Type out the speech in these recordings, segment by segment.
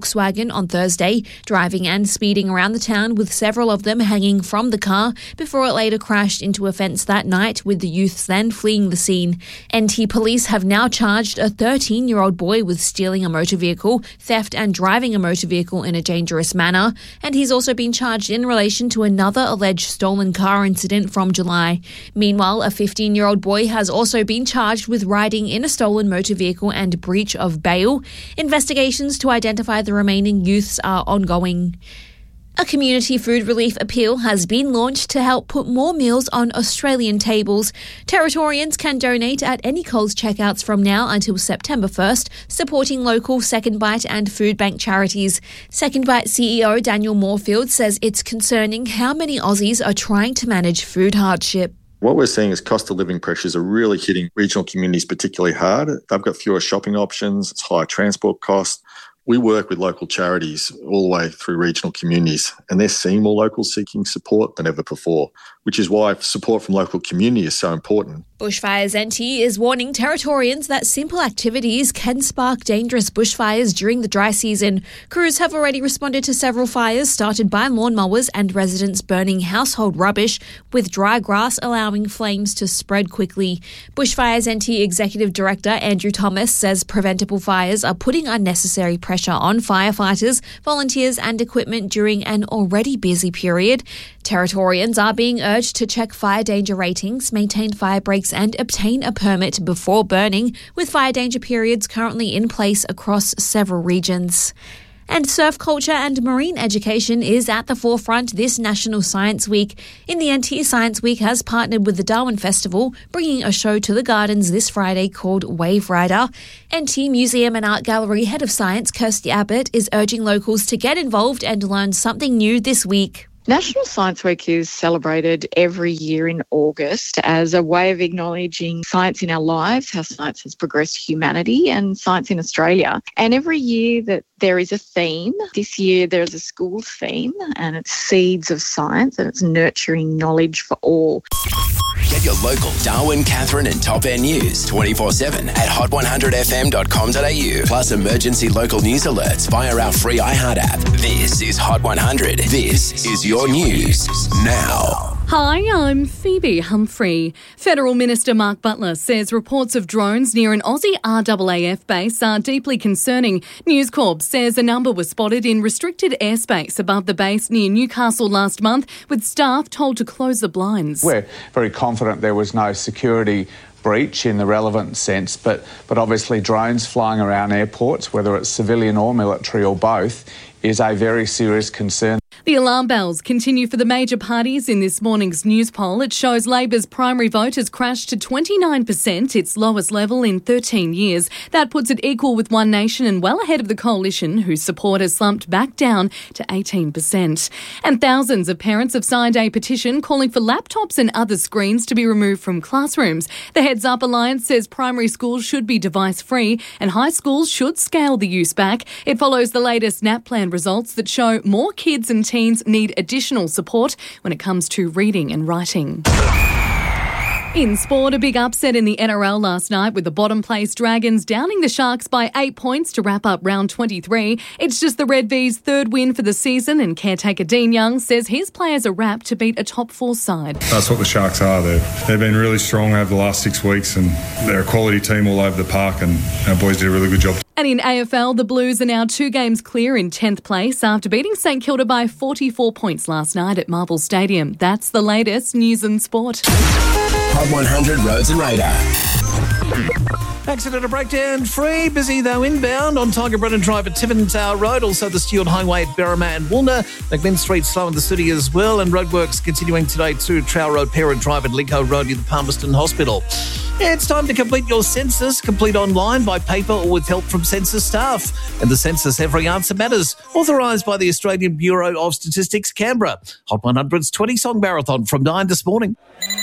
Volkswagen on Thursday, driving and speeding around the town with several of them hanging from the car before it later crashed into a fence that night, with the youths then fleeing the scene. NT police have now charged a 13-year-old boy with stealing a motor vehicle, theft and driving a motor vehicle in a dangerous manner, and he's also been charged in relation to another alleged stolen car incident from July. Meanwhile, a 15-year-old boy has also been charged with riding in a stolen motor vehicle and breach of bail. Investigations to identify the remaining youths are ongoing. A community food relief appeal has been launched to help put more meals on Australian tables. Territorians can donate at any Coles checkouts from now until September 1st, supporting local Second Bite and food bank charities. Second Bite CEO Daniel Moorfield says it's concerning how many Aussies are trying to manage food hardship. What we're seeing is cost of living pressures are really hitting regional communities particularly hard. They've got fewer shopping options, it's higher transport costs. We work with local charities all the way through regional communities, and they're seeing more locals seeking support than ever before, which is why support from local community is so important. Bushfires NT is warning Territorians that simple activities can spark dangerous bushfires during the dry season. Crews have already responded to several fires started by lawnmowers and residents burning household rubbish, with dry grass allowing flames to spread quickly. Bushfires NT Executive Director Andrew Thomas says preventable fires are putting unnecessary pressure on firefighters, volunteers and equipment during an already busy period. Territorians are being urged to check fire danger ratings, maintain fire breaks and obtain a permit before burning, with fire danger periods currently in place across several regions. And surf culture and marine education is at the forefront this National Science Week. In the NT, Science Week has partnered with the Darwin Festival, bringing a show to the gardens this Friday called Wave Rider. NT Museum and Art Gallery Head of Science Kirsty Abbott is urging locals to get involved and learn something new this week. National Science Week is celebrated every year in August as a way of acknowledging science in our lives, how science has progressed humanity and science in Australia. And every year that there is a theme. This year there is a school theme and it's Seeds of Science and it's nurturing knowledge for all. Get your local Darwin, Catherine and Top End news 24/7 at hot100fm.com.au. Plus emergency local news alerts via our free iHeart app. This is Hot 100. This is your news now. Hi, I'm Phoebe Humphrey. Federal Minister Mark Butler says reports of drones near an Aussie RAAF base are deeply concerning. News Corp says a number was spotted in restricted airspace above the base near Newcastle last month, with staff told to close the blinds. We're very confident there was no security breach in the relevant sense, but obviously drones flying around airports, whether it's civilian or military or both, is a very serious concern. The alarm bells continue for the major parties in this morning's news poll. It shows Labor's primary vote has crashed to 29%, its lowest level in 13 years. That puts it equal with One Nation and well ahead of the Coalition, whose support has slumped back down to 18%. And thousands of parents have signed a petition calling for laptops and other screens to be removed from classrooms. The Heads Up Alliance says primary schools should be device-free and high schools should scale the use back. It follows the latest NAPLAN results that show more kids and teens need additional support when it comes to reading and writing. In sport, a big upset in the NRL last night with the bottom place Dragons downing the Sharks by 8 points to wrap up round 23. It's just the Red V's third win for the season, and caretaker Dean Young says his players are wrapped to beat a top four side. That's what the Sharks are. They've been really strong over the last 6 weeks and they're a quality team all over the park, and our boys did a really good job. And in AFL, the Blues are now 2 games clear in 10th place after beating St Kilda by 44 points last night at Marvel Stadium. That's the latest news and sport. Hot 100 Roads and Radar. Accident breakdown free, busy though inbound on Tiger Brennan Drive at Tiverton Tower Road, also the Stewart Highway at Berrima and Woolner. McMinn Street slow in the city as well, and roadworks continuing today to Trowell Road, Parent Drive and Lincoln Road near the Palmerston Hospital. It's time to complete your census. Complete online, by paper or with help from census staff. And the census, every answer matters. Authorised by the Australian Bureau of Statistics, Canberra. Hot 100's 20-song marathon from 9 this morning.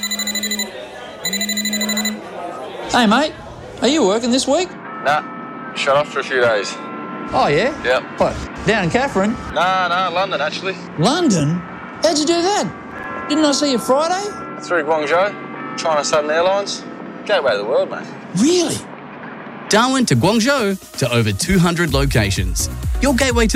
Hey, mate. Are you working this week? Nah, shut off for a few days. Oh, yeah? Yep. What, down in Catherine? Nah, London, actually. London? How'd you do that? Didn't I see you Friday? Through Guangzhou, China Southern Airlines. Gateway to the world, mate. Really? Darwin to Guangzhou to over 200 locations. Your gateway to